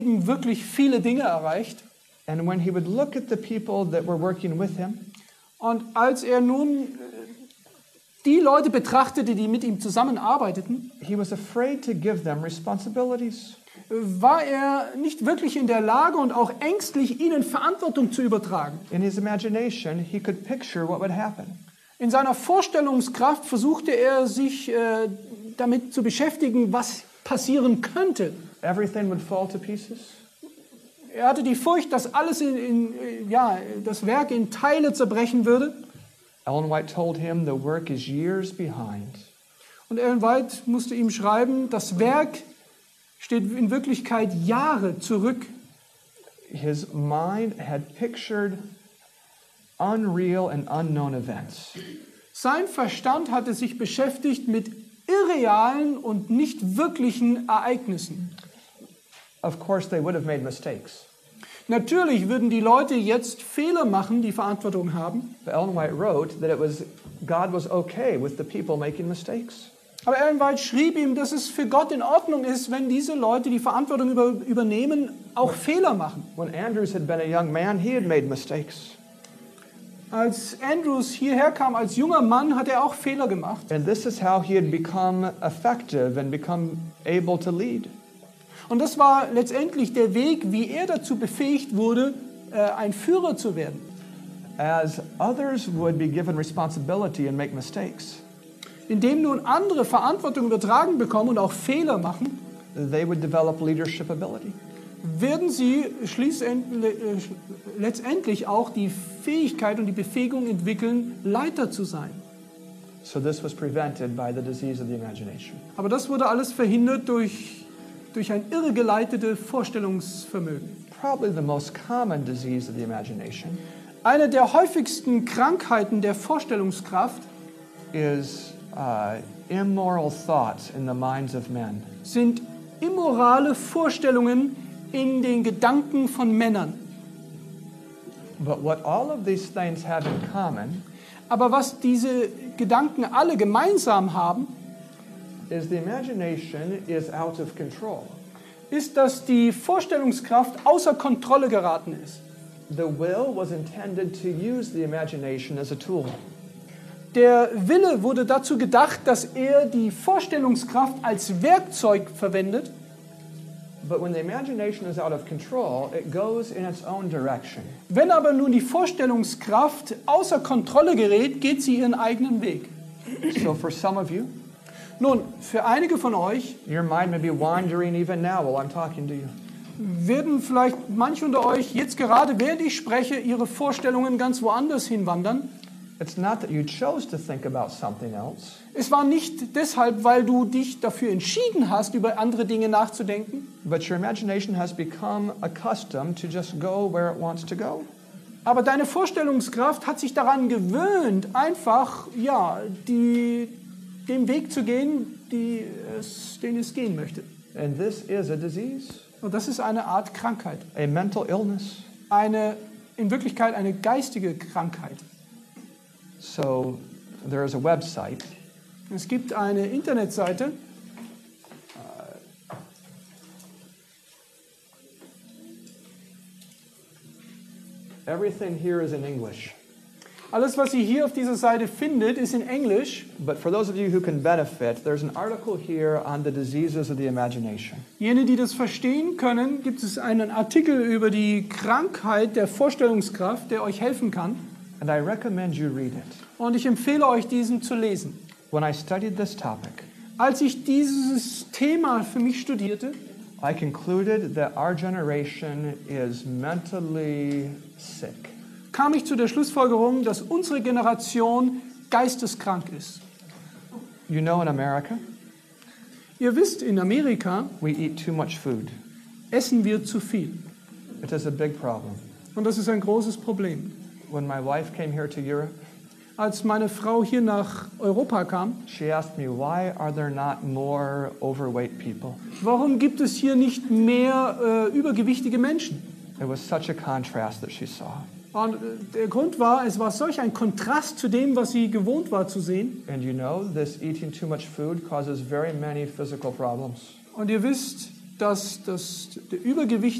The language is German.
wirklich viele Dinge erreicht. And when he would look at the people that were working with him, Und als er nun die Leute betrachtete, die mit ihm zusammenarbeiteten, he was afraid to give them responsibilities. war er nicht wirklich in der Lage und auch ängstlich, ihnen Verantwortung zu übertragen. In his imagination, he could picture what would happen. In seiner Vorstellungskraft versuchte er sich damit zu beschäftigen, was passieren könnte. Everything would fall to pieces. Er hatte die Furcht, dass alles das Werk in Teile zerbrechen würde. Ellen White told him the work is years behind. Und Ellen White musste ihm schreiben, das Werk steht in Wirklichkeit Jahre zurück. His mind had pictured unreal and unknown events. Sein Verstand hatte sich beschäftigt mit irrealen und nicht wirklichen Ereignissen. Of course, they would have made mistakes. Natürlich würden die Leute jetzt Fehler machen, die Verantwortung haben. But Ellen White wrote that God was okay with the people making mistakes. Aber Ellen White schrieb ihm, dass es für Gott in Ordnung ist, wenn diese Leute die Verantwortung übernehmen, auch Fehler machen. When Andrews had been a young man, he had made mistakes. Als Andrews hierher kam als junger Mann, hat er auch Fehler gemacht. And this is how he had become effective and become able to lead. Und das war letztendlich der Weg, wie er dazu befähigt wurde, ein Führer zu werden. As others would be given responsibility and make mistakes, Indem nun andere Verantwortung übertragen bekommen und auch Fehler machen, they would develop leadership ability. werden sie letztendlich auch die Fähigkeit und die Befähigung entwickeln, Leiter zu sein. So this was prevented by the disease of the imagination. Aber das wurde alles verhindert durch ein irregeleitetes Vorstellungsvermögen. Probably the most common disease of the imagination Eine der häufigsten Krankheiten der Vorstellungskraft is immoral thoughts in the minds of men. sind immorale Vorstellungen in den Gedanken von Männern. But what all of these things have in common Aber was diese Gedanken alle gemeinsam haben, is the imagination is out of control. ist, dass die Vorstellungskraft außer Kontrolle geraten ist. The will was intended to use the imagination as a tool. Der Wille wurde dazu gedacht, dass er die Vorstellungskraft als Werkzeug verwendet. But when the imagination is out of control, it goes in its own direction. Wenn aber nun die Vorstellungskraft außer Kontrolle gerät, geht sie ihren eigenen Weg. So for some of you, Nun, für einige von euch your mind may be wandering even now while I'm talking to you. werden vielleicht manche unter euch jetzt gerade, während ich spreche, ihre Vorstellungen ganz woanders hinwandern. It's not that you chose to think about something else. Es war nicht deshalb, weil du dich dafür entschieden hast, über andere Dinge nachzudenken, But your imagination has become accustomed to just go where it wants to go. aber deine Vorstellungskraft hat sich daran gewöhnt, einfach den Weg zu gehen, den es gehen möchte. And this is a disease, Und das ist eine Art Krankheit, a mental illness. in Wirklichkeit eine geistige Krankheit. So there is a website. Es gibt eine Internetseite, Everything here is in English. alles was ihr hier auf dieser Seite findet, ist in Englisch. But for those of you who can benefit, there's an article here on the diseases of the imagination. Jene, die das verstehen können, gibt es einen Artikel über die Krankheit der Vorstellungskraft, der euch helfen kann. And I recommend you read it. Und ich empfehle euch, diesen zu lesen. When I studied this topic, Als ich dieses Thema für mich studierte, I concluded that our generation is mentally sick. kam ich zu der Schlussfolgerung, dass unsere Generation geisteskrank ist. You know, in America, Ihr wisst, in Amerika we eat too much food. essen wir zu viel. It is a big problem. Und das ist ein großes Problem. When my wife came here to Europe, Als meine Frau hier nach Europa kam, she asked me, why are there not more overweight people? warum gibt es hier nicht mehr übergewichtige Menschen? It was such a contrast that she saw. Und der Grund war, es war solch ein Kontrast zu dem, was sie gewohnt war zu sehen. And you know, this eating too much food causes very many physical problems. Und ihr wisst, dass der Übergewicht